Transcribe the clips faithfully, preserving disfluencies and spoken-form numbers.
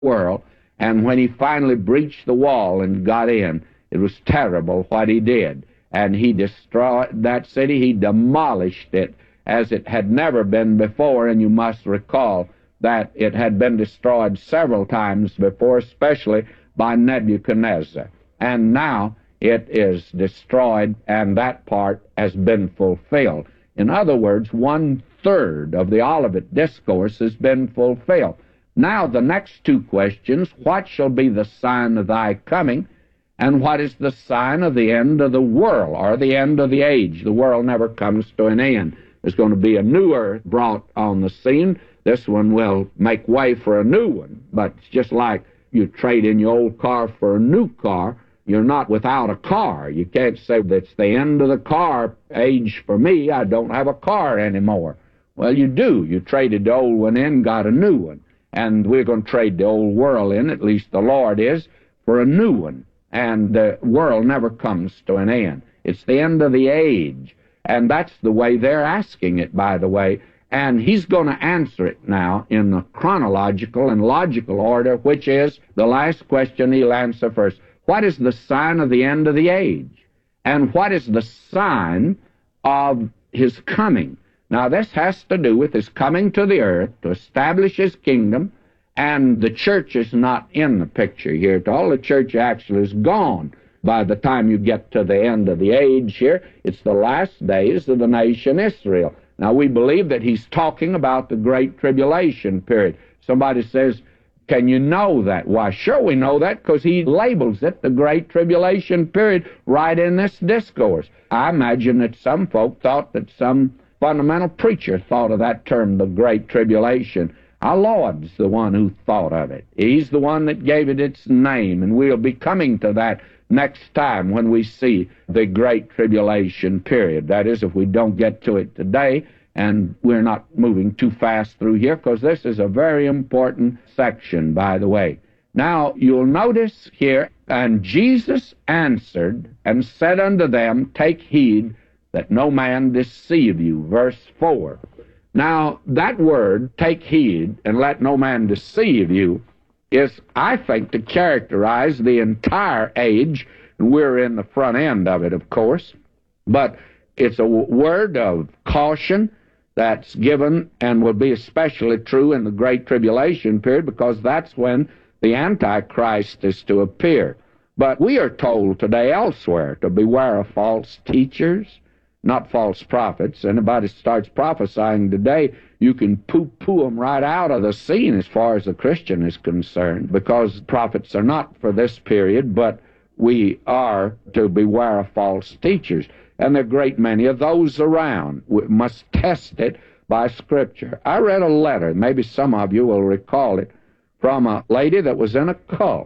world. And when he finally breached the wall and got in, it was terrible what he did. And he destroyed that city. He demolished it as it had never been before. And you must recall that it had been destroyed several times before, especially by Nebuchadnezzar. And now it is destroyed, and that part has been fulfilled. In other words, one-third of the Olivet Discourse has been fulfilled. Now the next two questions, what shall be the sign of thy coming, and what is the sign of the end of the world, or the end of the age? The world never comes to an end. There's going to be a new earth brought on the scene. This one will make way for a new one. But it's just like you trade in your old car for a new car. You're not without a car. You can't say that's the end of the car age for me. I don't have a car anymore. Well, you do. You traded the old one in, got a new one. And we're going to trade the old world in, at least the Lord is, for a new one. And the world never comes to an end. It's the end of the age. And that's the way they're asking it, by the way. And he's going to answer it now in the chronological and logical order, which is the last question he'll answer first. What is the sign of the end of the age? And what is the sign of his coming? Now, this has to do with his coming to the earth to establish his kingdom, and the church is not in the picture here at all. The church actually is gone by the time you get to the end of the age here. It's the last days of the nation Israel. Now, we believe that he's talking about the Great Tribulation period. Somebody says, can you know that? Why, sure we know that, because he labels it the Great Tribulation period right in this discourse. I imagine that some folk thought that some fundamental preacher thought of that term, the Great Tribulation. Our Lord's the one who thought of it. He's the one that gave it its name, and we'll be coming to that next time when we see the Great Tribulation period. That is, if we don't get to it today, and we're not moving too fast through here, because this is a very important section, by the way. Now, you'll notice here, and Jesus answered and said unto them, take heed that no man deceive you. Verse four. Now, that word, take heed and let no man deceive you, is, I think, to characterize the entire age, and we're in the front end of it, of course, but it's a word of caution that's given and will be especially true in the Great Tribulation period, because that's when the Antichrist is to appear. But we are told today elsewhere to beware of false teachers, not false prophets. Anybody starts prophesying today, you can poo-poo them right out of the scene as far as the Christian is concerned, because prophets are not for this period, but we are to beware of false teachers. And there are a great many of those around. We must test it by Scripture. I read a letter, maybe some of you will recall it, from a lady that was in a cult,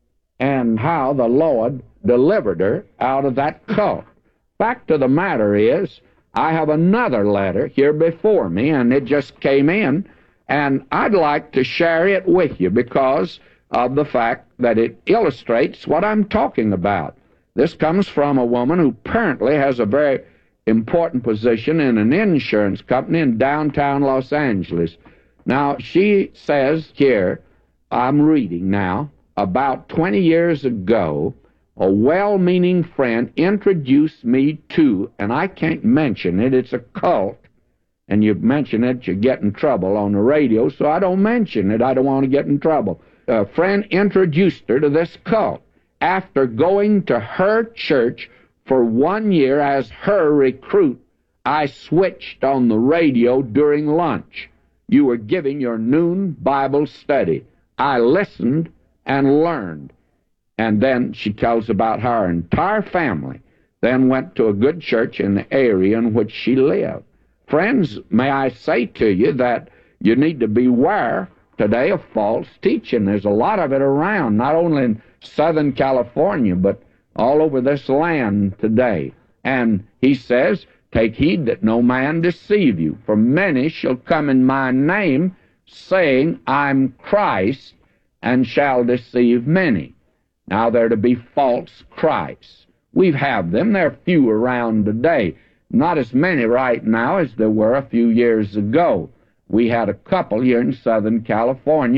and how the Lord delivered her out of that cult. Fact of the matter is, I have another letter here before me, and it just came in, and I'd like to share it with you because of the fact that it illustrates what I'm talking about. This comes from a woman who apparently has a very important position in an insurance company in downtown Los Angeles. Now, she says here, I'm reading now, about twenty years ago, a well-meaning friend introduced me to, and I can't mention it, it's a cult, and you mention it, you get in trouble on the radio, so I don't mention it, I don't want to get in trouble. A friend introduced her to this cult. After going to her church for one year as her recruit, I switched on the radio during lunch. You were giving your noon Bible study. I listened and learned. And then she tells about how her entire family then went to a good church in the area in which she lived. Friends, may I say to you that you need to beware today of false teaching. There's a lot of it around, not only in Southern California, but all over this land today. And he says, take heed that no man deceive you, for many shall come in my name, saying, I'm Christ, and shall deceive many. Now they're to be false Christs. We have them. There are few around today. Not as many right now as there were a few years ago. We had a couple here in Southern California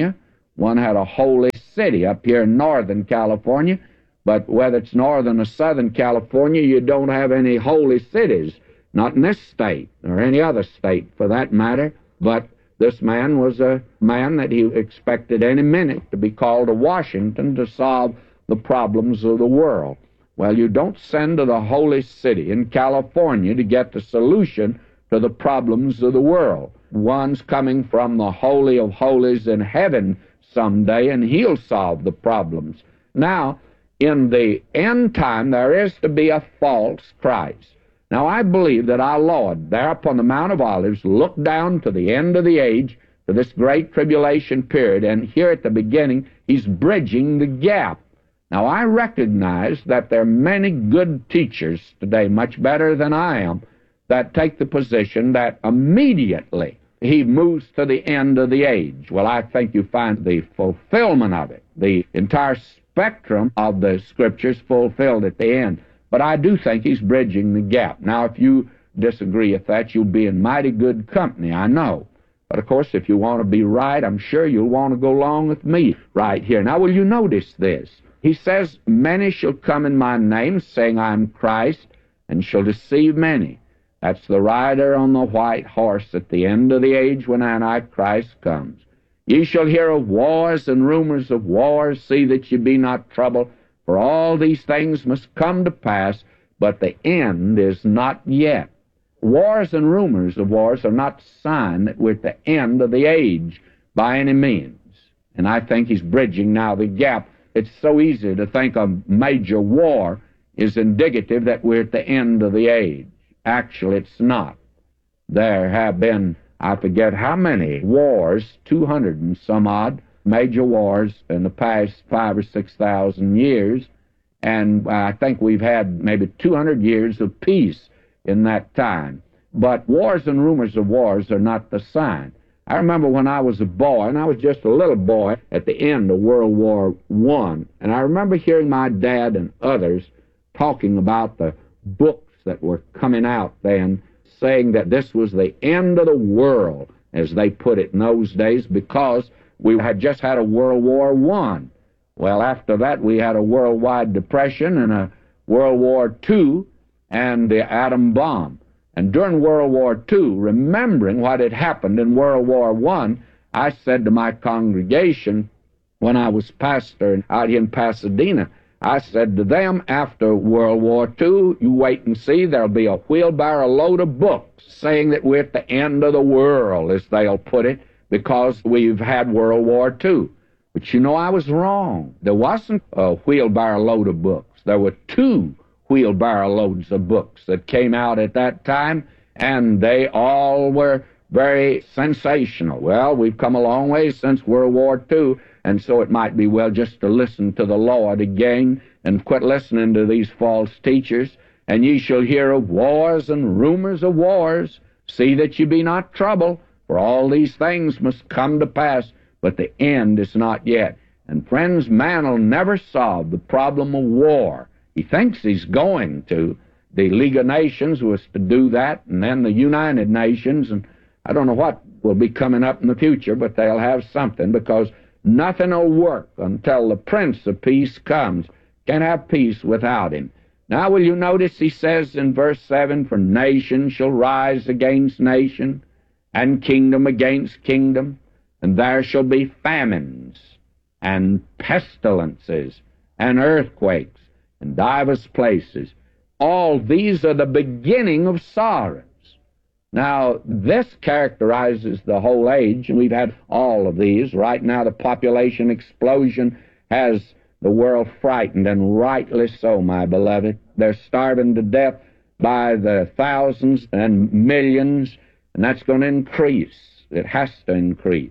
One had a holy city up here in Northern California, but whether it's Northern or Southern California, you don't have any holy cities, not in this state or any other state for that matter. But this man was a man that he expected any minute to be called to Washington to solve the problems of the world. Well, you don't send to the holy city in California to get the solution to the problems of the world. One's coming from the Holy of Holies in heaven someday, and he'll solve the problems. Now, in the end time, there is to be a false Christ. Now, I believe that our Lord, there upon the Mount of Olives, looked down to the end of the age, to this great tribulation period, and here at the beginning, he's bridging the gap. Now, I recognize that there are many good teachers today, much better than I am, that take the position that immediately he moves to the end of the age. Well, I think you find the fulfillment of it, the entire spectrum of the Scriptures fulfilled at the end. But I do think he's bridging the gap. Now, if you disagree with that, you'll be in mighty good company, I know. But, of course, if you want to be right, I'm sure you'll want to go along with me right here. Now, will you notice this? He says, many shall come in my name, saying, I am Christ, and shall deceive many. That's the rider on the white horse at the end of the age when Antichrist comes. Ye shall hear of wars and rumors of wars. See that ye be not troubled, for all these things must come to pass, but the end is not yet. Wars and rumors of wars are not a sign that we're at the end of the age by any means. And I think he's bridging now the gap. It's so easy to think a major war is indicative that we're at the end of the age. Actually, it's not. There have been, I forget how many wars, two hundred and some odd major wars in the past five or six thousand years, and I think we've had maybe two hundred years of peace in that time. But wars and rumors of wars are not the sign. I remember when I was a boy, and I was just a little boy at the end of World War One, and I remember hearing my dad and others talking about the books that were coming out then, saying that this was the end of the world, as they put it in those days, because we had just had a World War One. Well, after that, we had a worldwide depression and a World War Two and the atom bomb. And during World War Two, remembering what had happened in World War One, I said to my congregation when I was pastor out here in Pasadena, I said to them, after World War Two, you wait and see, there'll be a wheelbarrow load of books saying that we're at the end of the world, as they'll put it, because we've had World War Two. But you know, I was wrong. There wasn't a wheelbarrow load of books. There were two wheelbarrow loads of books that came out at that time, and they all were very sensational. Well, we've come a long way since World War Two, and so it might be well just to listen to the Lord again and quit listening to these false teachers. And ye shall hear of wars and rumors of wars. See that ye be not troubled, for all these things must come to pass, but the end is not yet. And friends, man will never solve the problem of war. He thinks he's going to. The League of Nations was to do that, and then the United Nations, and I don't know what will be coming up in the future, but they'll have something, because nothing will work until the Prince of Peace comes. Can't have peace without him. Now will you notice he says in verse seven, for nation shall rise against nation, and kingdom against kingdom, and there shall be famines, and pestilences, and earthquakes, in divers places. All these are the beginning of sorrows. Now, this characterizes the whole age, and we've had all of these. Right now, the population explosion has the world frightened, and rightly so, my beloved. They're starving to death by the thousands and millions, and that's going to increase. It has to increase.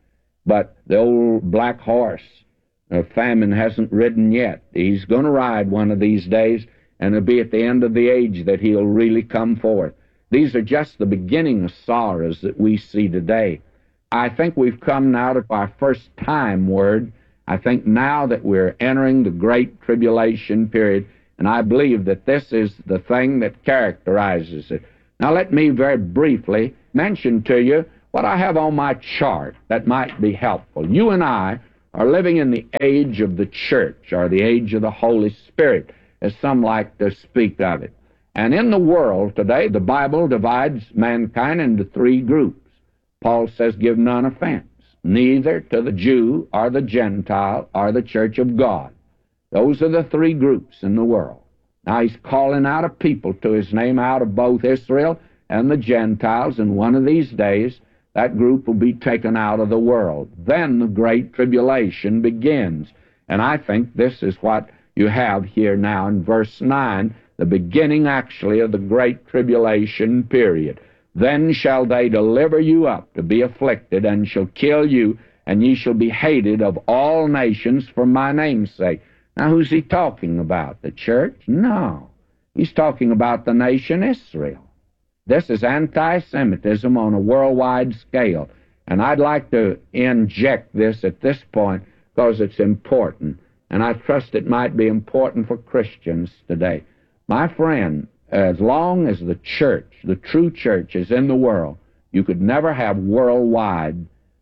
But the old black horse, uh, famine hasn't ridden yet. He's going to ride one of these days, and it'll be at the end of the age that he'll really come forth. These are just the beginning of sorrows that we see today. I think we've come now to our first time word. I think now that we're entering the great tribulation period, and I believe that this is the thing that characterizes it. Now let me very briefly mention to you what I have on my chart that might be helpful. You and I are living in the age of the church, or the age of the Holy Spirit, as some like to speak of it. And in the world today, the Bible divides mankind into three groups. Paul says, give none offense, neither to the Jew or the Gentile or the church of God. Those are the three groups in the world. Now he's calling out a people to his name out of both Israel and the Gentiles, and one of these days that group will be taken out of the world. Then the great tribulation begins. And I think this is what you have here now in verse nine, the beginning actually of the great tribulation period. Then shall they deliver you up to be afflicted, and shall kill you, and ye shall be hated of all nations for my name's sake. Now who's he talking about? The church? No. He's talking about the nation Israel. This is anti-Semitism on a worldwide scale. And I'd like to inject this at this point because it's important. And I trust it might be important for Christians today. My friend, as long as the church, the true church, is in the world, you could never have worldwide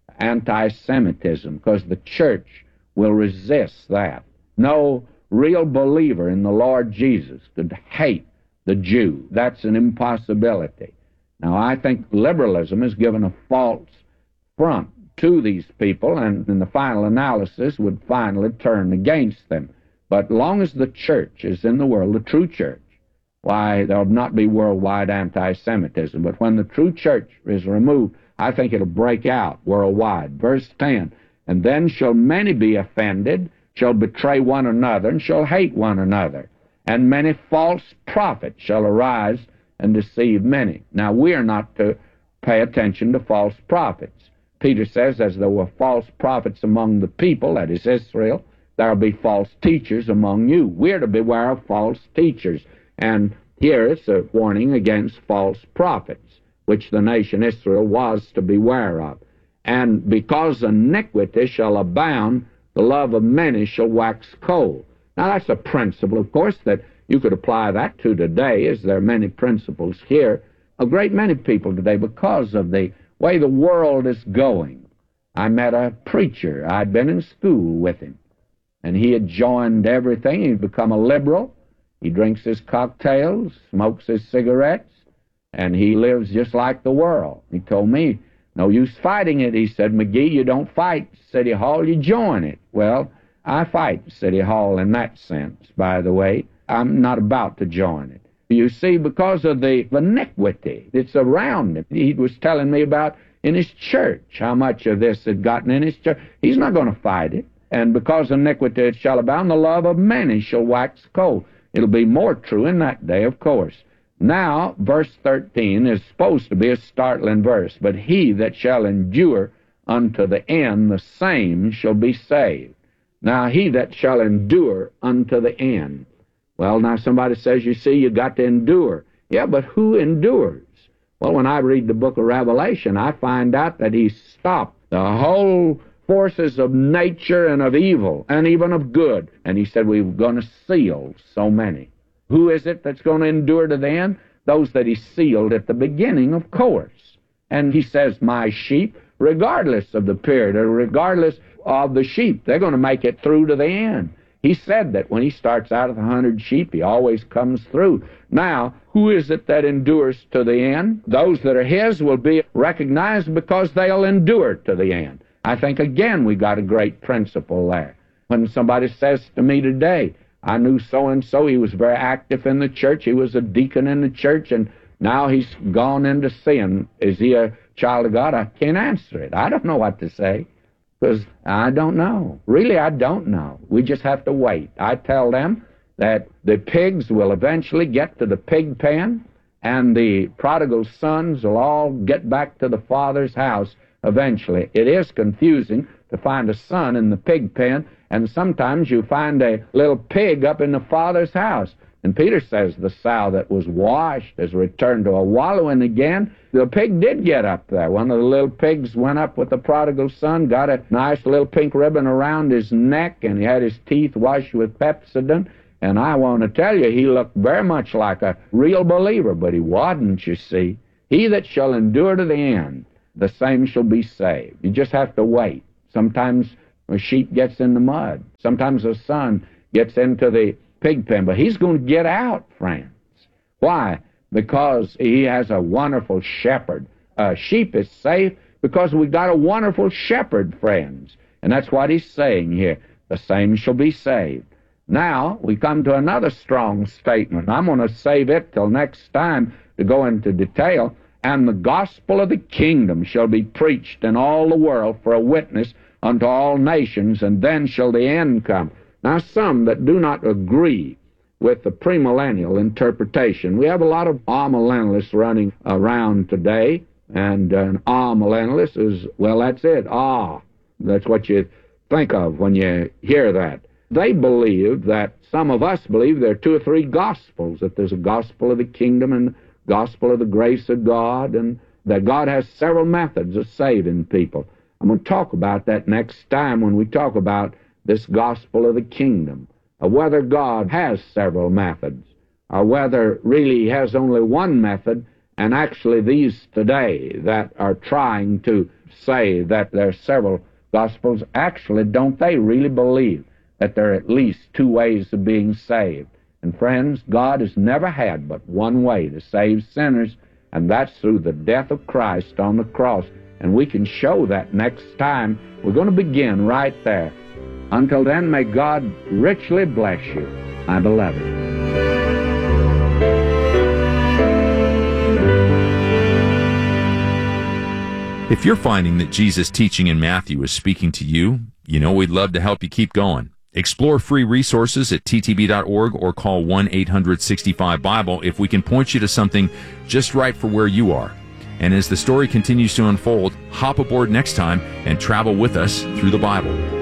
anti-Semitism, because the church will resist that. No real believer in the Lord Jesus could hate the Jew. That's an impossibility. Now, I think liberalism has given a false front to these people, and in the final analysis would finally turn against them. But long as the church is in the world, the true church, why, there'll not be worldwide anti-Semitism. But when the true church is removed, I think it'll break out worldwide. Verse ten, and then shall many be offended, shall betray one another, and shall hate one another. And many false prophets shall arise and deceive many. Now, we are not to pay attention to false prophets. Peter says, as there were false prophets among the people, that is Israel, there will be false teachers among you. We're to beware of false teachers. And here it's a warning against false prophets, which the nation Israel was to beware of. And because iniquity shall abound, the love of many shall wax cold. Now, that's a principle, of course, that you could apply that to today, as there are many principles here. A great many people today, because of the way the world is going. I met a preacher. I'd been in school with him, and he had joined everything. He'd become a liberal. He drinks his cocktails, smokes his cigarettes, and he lives just like the world. He told me, no use fighting it. He said, McGee, you don't fight City Hall, you join it. Well, I fight City Hall in that sense, by the way. I'm not about to join it. You see, because of the iniquity that's around him. He was telling me about in his church, how much of this had gotten in his church. He's not going to fight it. And because iniquity shall abound, the love of many shall wax cold. It'll be more true in that day, of course. Now, verse thirteen is supposed to be a startling verse. But he that shall endure unto the end, the same shall be saved. Now, he that shall endure unto the end. Well, now somebody says, you see, you got to endure. Yeah, but who endures? Well, when I read the book of Revelation, I find out that he stopped the whole forces of nature and of evil and even of good. And he said, we're going to seal so many. Who is it that's going to endure to the end? Those that he sealed at the beginning, of course. And he says, my sheep, regardless of the period, or regardless of the sheep, they're going to make it through to the end. He said that when he starts out with a hundred sheep, he always comes through. Now, who is it that endures to the end? Those that are his will be recognized because they'll endure to the end. I think, again, we got a great principle there. When somebody says to me today, I knew so-and-so, he was very active in the church, he was a deacon in the church, and now he's gone into sin. Is he a child of God? I can't answer it. I don't know what to say. Because I don't know. Really, I don't know. We just have to wait. I tell them that the pigs will eventually get to the pig pen, and the prodigal sons will all get back to the father's house eventually. It is confusing to find a son in the pig pen, and sometimes you find a little pig up in the father's house. And Peter says the sow that was washed has returned to a wallowing again. The pig did get up there. One of the little pigs went up with the prodigal son, got a nice little pink ribbon around his neck, and he had his teeth washed with Pepsodent. And I want to tell you, he looked very much like a real believer, but he wasn't, you see. He that shall endure to the end, the same shall be saved. You just have to wait. Sometimes a sheep gets in the mud. Sometimes a son gets into the pig pen, but he's going to get out, friends. Why? Because he has a wonderful shepherd. A sheep is safe because we've got a wonderful shepherd, friends. And that's what he's saying here. The same shall be saved. Now, we come to another strong statement. I'm going to save it till next time to go into detail. And the gospel of the kingdom shall be preached in all the world for a witness unto all nations, and then shall the end come. Now, some that do not agree with the premillennial interpretation, we have a lot of amillennialists running around today, and an amillennialist is, well, that's it, ah. That's what you think of when you hear that. They believe that, some of us believe there are two or three gospels, that there's a gospel of the kingdom and gospel of the grace of God, and that God has several methods of saving people. I'm going to talk about that next time when we talk about this gospel of the kingdom, or whether God has several methods, or whether really he has only one method, and actually these today that are trying to say that there are several gospels, actually don't they really believe that there are at least two ways of being saved? And friends, God has never had but one way to save sinners, and that's through the death of Christ on the cross. And we can show that next time. We're going to begin right there. Until then, may God richly bless you, my beloved. If you're finding that Jesus' teaching in Matthew is speaking to you, you know we'd love to help you keep going. Explore free resources at t t b dot org or call one eight hundred sixty-five Bible if we can point you to something just right for where you are. And as the story continues to unfold, hop aboard next time and travel with us through the Bible.